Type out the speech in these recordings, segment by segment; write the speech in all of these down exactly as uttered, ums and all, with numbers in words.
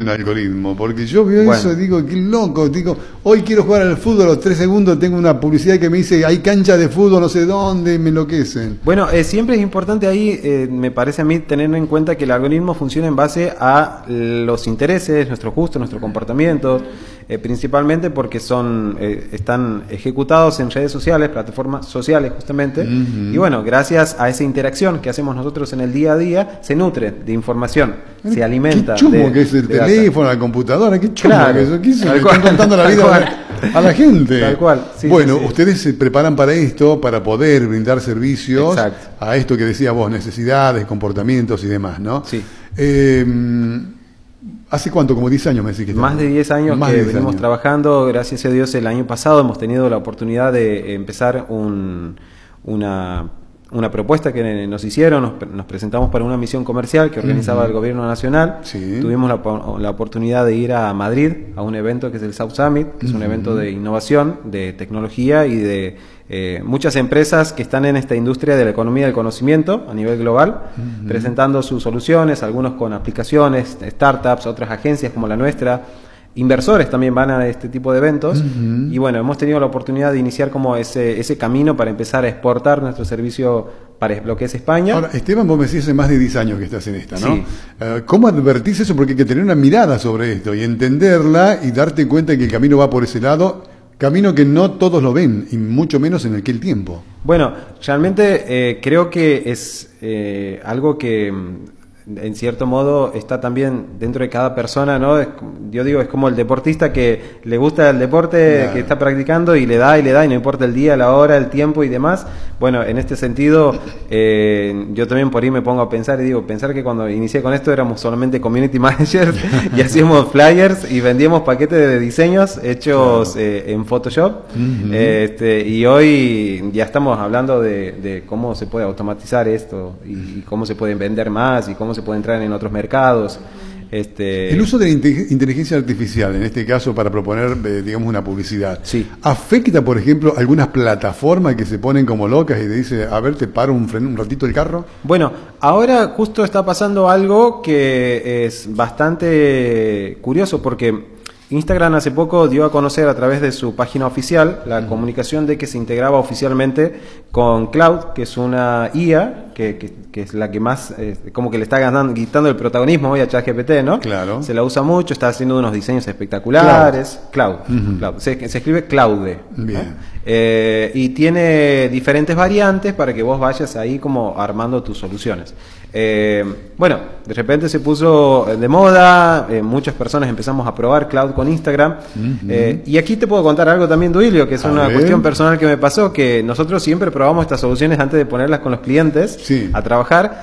un algoritmo? Porque yo veo Bueno. eso y digo, qué loco, digo, hoy quiero jugar al fútbol, a los tres segundos tengo una publicidad que me dice, hay cancha de fútbol no sé dónde, me enloquecen. Bueno, eh, siempre es importante ahí, eh, me parece a mí, tener en cuenta que el algoritmo funciona en base a los intereses, nuestros gustos, nuestro comportamiento, eh, principalmente porque son eh, están ejecutados en redes sociales, plataformas sociales justamente, Uh-huh. y bueno, gracias a esa interacción que hacemos nosotros en el día a día, se nutre de información, se alimenta Qué chumo de, que es el de data. teléfono, la computadora, qué chumo Claro, que eso, ¿qué es eso? tal Le cual, están contando la tal vida a cual. la, a la gente. Tal cual, sí, bueno, sí, sí. ustedes se preparan para esto, para poder brindar servicios Exacto. a esto que decías vos, necesidades, comportamientos y demás, ¿no? Sí. Eh, ¿Hace cuánto? Como diez años me decís que Más están. de diez años Más que de diez venimos años. trabajando. Gracias a Dios el año pasado hemos tenido la oportunidad de empezar un, una, una propuesta que nos hicieron. Nos, nos presentamos para una misión comercial que organizaba Uh-huh. el gobierno nacional. Sí. Tuvimos la, la oportunidad de ir a Madrid a un evento que es el South Summit, que es un Uh-huh. evento de innovación, de tecnología y de eh, muchas empresas que están en esta industria de la economía del conocimiento a nivel global, Uh-huh. presentando sus soluciones, algunos con aplicaciones, startups, otras agencias como la nuestra. Inversores también van a este tipo de eventos. Uh-huh. Y bueno, hemos tenido la oportunidad de iniciar como ese, ese camino para empezar a exportar nuestro servicio para lo que es España. Ahora, Esteban, vos me decís hace más de diez años que estás en esta, ¿no? Sí. Eh, ¿Cómo advertís eso? Porque hay que tener una mirada sobre esto y entenderla y darte cuenta que el camino va por ese lado, camino que no todos lo ven, y mucho menos en aquel tiempo. Bueno, realmente eh, creo que es eh, algo que mm, en cierto modo está también dentro de cada persona, ¿no? Es, yo digo, es como el deportista que le gusta el deporte, Claro. que está practicando y le da y le da y no importa el día, la hora, el tiempo y demás. Bueno, en este sentido, eh, yo también por ahí me pongo a pensar y digo, pensar que cuando inicié con esto éramos solamente community managers y hacíamos flyers y vendíamos paquetes de diseños hechos Claro. eh, en Photoshop. Uh-huh. Eh, este, y hoy ya estamos hablando de, de cómo se puede automatizar esto y, y cómo se pueden vender más y cómo se puede entrar en otros mercados. Este, El uso de la inte- inteligencia artificial, en este caso para proponer, eh, digamos, una publicidad, Sí. ¿afecta, por ejemplo, algunas plataformas que se ponen como locas y te dice, a ver, te paro un, fren- un ratito el carro? Bueno, ahora justo está pasando algo que es bastante curioso porque Instagram hace poco dio a conocer a través de su página oficial la comunicación de que se integraba oficialmente con Cloud, que es una I A que, que, que es la que más, eh, como que le está ganando, quitando el protagonismo hoy a ChatGPT, ¿no? Claro. Se la usa mucho, está haciendo unos diseños espectaculares. Cloud, Ujú. Cloud. Se, se escribe Claude. Bien. Eh, y tiene diferentes variantes para que vos vayas ahí como armando tus soluciones. Eh, bueno, de repente se puso de moda, eh, muchas personas empezamos a probar Cloud con Instagram. Uh-huh. eh, y aquí te puedo contar algo también, Duilio, que es A una ver. cuestión personal que me pasó, que nosotros siempre probamos estas soluciones antes de ponerlas con los clientes Sí. a trabajar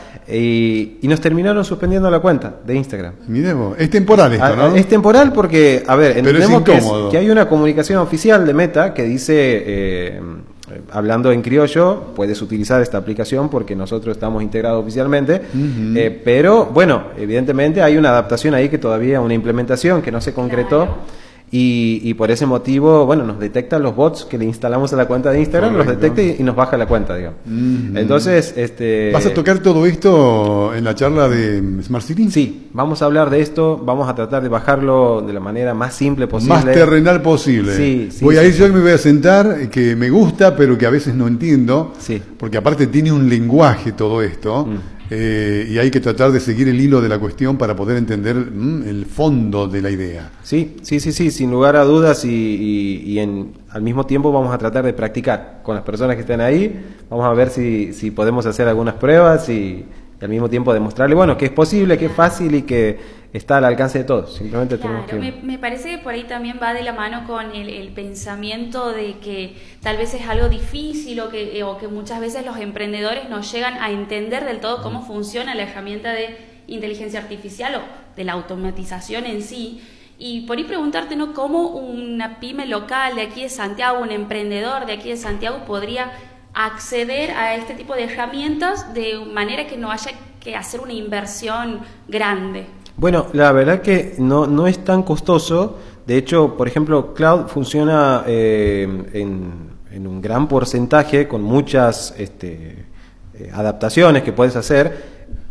y, y nos terminaron suspendiendo la cuenta de Instagram. Mirá vos, es temporal esto, Ah, ¿no? Es temporal porque, a ver, Pero es entendemos que, es- incómodo. que hay una comunicación oficial de Meta que dice, eh, hablando en criollo, puedes utilizar esta aplicación porque nosotros estamos integrados oficialmente, Ujú. eh, pero bueno, evidentemente hay una adaptación ahí que todavía, una implementación que no se concretó. Y, y por ese motivo, bueno, nos detectan los bots que le instalamos a la cuenta de Instagram, Correcto. los detecta y, y nos baja la cuenta, digamos. Ujú. Entonces, este... ¿Vas a tocar todo esto en la charla de Smart City? Sí, vamos a hablar de esto, vamos a tratar de bajarlo de la manera más simple posible. Más terrenal posible. Sí, sí, voy a sí. ir yo y me voy a sentar, que me gusta, pero que a veces no entiendo, Sí. porque aparte tiene un lenguaje todo esto, Mm. eh, y hay que tratar de seguir el hilo de la cuestión para poder entender mm, el fondo de la idea. Sí, sí, sí, sí, sin lugar a dudas y, y, y en, al mismo tiempo vamos a tratar de practicar con las personas que estén ahí, vamos a ver si, si podemos hacer algunas pruebas y, y al mismo tiempo demostrarle, bueno, que es posible, que es fácil y que está al alcance de todos, simplemente Claro, tenemos que... me, me parece que por ahí también va de la mano con el, el pensamiento de que tal vez es algo difícil o que, o que muchas veces los emprendedores no llegan a entender del todo cómo funciona la herramienta de inteligencia artificial o de la automatización en sí. Y por ahí preguntarte, ¿no?, cómo una pyme local de aquí de Santiago, un emprendedor de aquí de Santiago podría acceder a este tipo de herramientas de manera que no haya que hacer una inversión grande. Bueno, la verdad que no, no es tan costoso. De hecho, por ejemplo, Cloud funciona eh, en, en un gran porcentaje con muchas este, eh, adaptaciones que puedes hacer.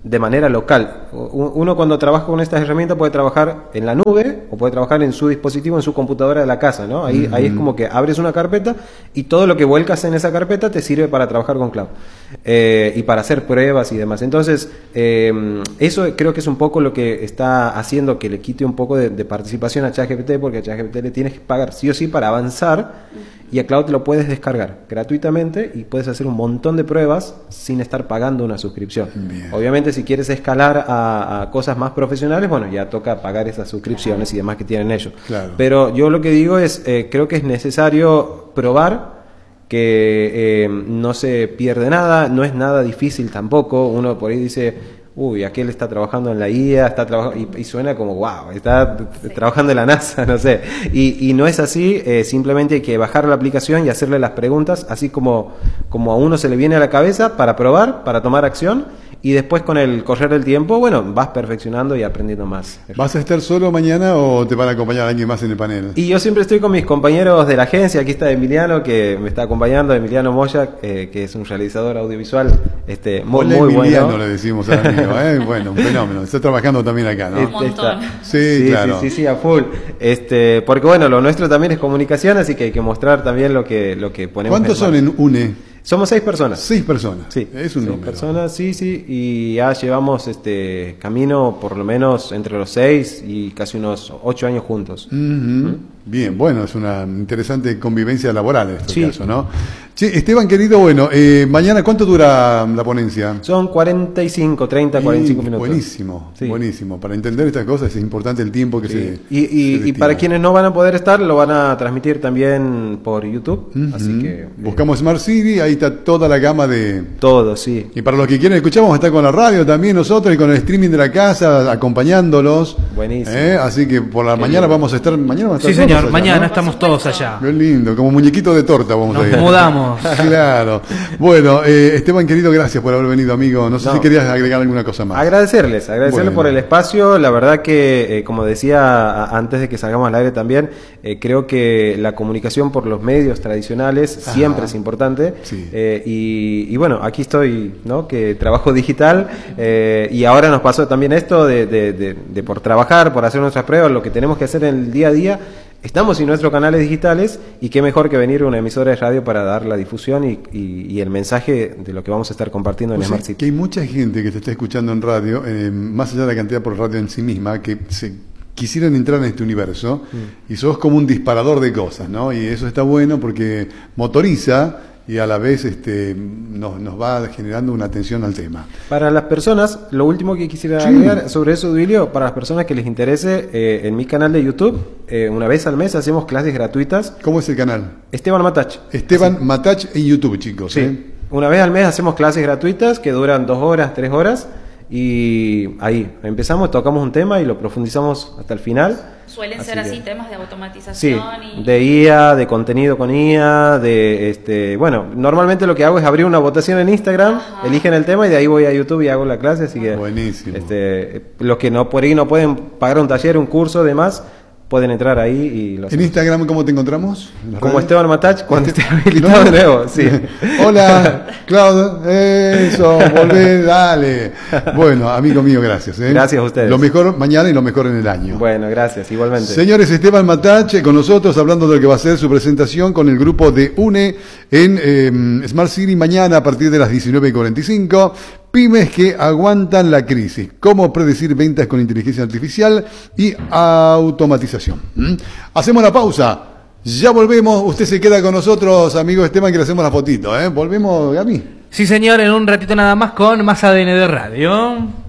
de manera local. Uno cuando trabaja con estas herramientas puede trabajar en la nube o puede trabajar en su dispositivo, en su computadora de la casa, ¿no? Ahí, uh-huh. ahí es como que abres una carpeta y todo lo que vuelcas en esa carpeta te sirve para trabajar con cloud eh, y para hacer pruebas y demás. Entonces, eh, eso creo que es un poco lo que está haciendo que le quite un poco de, de participación a ChatGPT, porque a ChatGPT le tienes que pagar sí o sí para avanzar, y a cloud lo puedes descargar gratuitamente y puedes hacer un montón de pruebas sin estar pagando una suscripción. Bien. Obviamente, si quieres escalar a, a cosas más profesionales, bueno, ya toca pagar esas suscripciones y demás que tienen ellos. Claro. Pero yo lo que digo es, eh, creo que es necesario probar, que eh, no se pierde nada, no es nada difícil tampoco. Uno por ahí dice, uy, aquel está trabajando en la I A, está trabajando, y, y suena como, wow, está sí. trabajando en la NASA, no sé. Y, y no es así, eh, simplemente hay que bajar la aplicación y hacerle las preguntas, así como, como a uno se le viene a la cabeza, para probar, para tomar acción, y después con el correr del tiempo, bueno, vas perfeccionando y aprendiendo más. ¿Vas a estar solo mañana o te van a acompañar alguien más en el panel? Y yo siempre estoy con mis compañeros de la agencia. Aquí está Emiliano, que me está acompañando, Emiliano Moya, eh, que es un realizador audiovisual este, muy, Hola, muy Emiliano, bueno. le decimos al amigo, ¿eh? Bueno, un fenómeno. Está trabajando también acá, ¿no? Un montón. Sí, sí, claro. Sí, sí, sí, a full. Este, porque bueno, lo nuestro también es comunicación, así que hay que mostrar también lo que, lo que ponemos. ¿Cuántos son en UNE? Somos seis personas. Seis personas. Sí. Es un seis número. personas, sí, sí. Y ya llevamos este camino por lo menos entre los seis y casi unos ocho años juntos. Uh-huh. ¿Mm? Bien, bueno, es una interesante convivencia laboral en este sí. caso, ¿no? Che, Esteban, querido, bueno, eh, mañana, ¿cuánto dura la ponencia? Son cuarenta y cinco, treinta, cuarenta y cinco minutos. Buenísimo, sí. buenísimo. Para entender estas cosas es importante el tiempo que sí. se... Y, y, se y para quienes no van a poder estar, lo van a transmitir también por YouTube. Uh-huh. Así que... Eh, buscamos Smart City, ahí está toda la gama de... Todo, sí. Y para los que quieren escuchar, vamos a estar con la radio también nosotros y con el streaming de la casa, acompañándolos. Buenísimo. ¿Eh? Así que por la Qué mañana lindo. Vamos a estar... Mañana vamos a estar sí, señor, allá, mañana ¿no? estamos todos allá. Qué lindo, como muñequito de torta vamos Nos a ir. Nos mudamos. Claro. Bueno, eh, Esteban, querido, gracias por haber venido, amigo. No sé no. si querías agregar alguna cosa más. Agradecerles, agradecerles bueno. por el espacio. La verdad que, eh, como decía a, antes de que salgamos al aire también, eh, creo que la comunicación por los medios tradicionales Ajá. siempre es importante. Sí. Eh, y, y bueno, aquí estoy, ¿no? Que trabajo digital eh, y ahora nos pasó también esto de, de, de, de por trabajar, por hacer nuestras pruebas, lo que tenemos que hacer en el día a día. Estamos en nuestros canales digitales y qué mejor que venir a una emisora de radio para dar la difusión y, y, y el mensaje de lo que vamos a estar compartiendo en pues Smart sí, City. Que hay mucha gente que te está escuchando en radio, eh, más allá de la cantidad por radio en sí misma, que se quisieran entrar en este universo mm. y sos como un disparador de cosas, ¿no? Y eso está bueno porque motoriza y a la vez este, nos, nos va generando una atención al tema. Para las personas, lo último que quisiera sí. agregar sobre eso, Duilio, para las personas que les interese, eh, en mi canal de YouTube, eh, una vez al mes hacemos clases gratuitas. ¿Cómo es el canal? Esteban Matach. Esteban Así. Matach en YouTube, chicos. Sí. ¿eh? Una vez al mes hacemos clases gratuitas que duran dos horas, tres horas. Y ahí empezamos, tocamos un tema y lo profundizamos hasta el final. Suelen así ser así, que, temas de automatización. Sí, y... de I A, de contenido con I A, de este, bueno, normalmente lo que hago es abrir una votación en Instagram, Ajá. eligen el tema y de ahí voy a YouTube y hago la clase, así que buenísimo. Este, los que no por ahí no pueden pagar un taller, un curso, demás, pueden entrar ahí y los ¿En Instagram cómo te encontramos? Como Esteban Matach cuando este... esté habilitado no, no. de nuevo, sí. Hola, Claudio, eso, volvé, dale. Bueno, amigo mío, gracias. ¿eh? Gracias a ustedes. Lo mejor mañana y lo mejor en el año. Bueno, gracias, igualmente. Señores, Esteban Matach con nosotros hablando de lo que va a ser su presentación con el grupo de UNE en eh, Smart City mañana a partir de las diecinueve y cuarenta y cinco. Pymes que aguantan la crisis. Cómo predecir ventas con inteligencia artificial y automatización. ¿Mm? Hacemos la pausa. Ya volvemos. Usted se queda con nosotros, amigo Esteban, que le hacemos la fotito. ¿eh? Volvemos, Gaby. Sí, señor, en un ratito nada más con más A D N de Radio.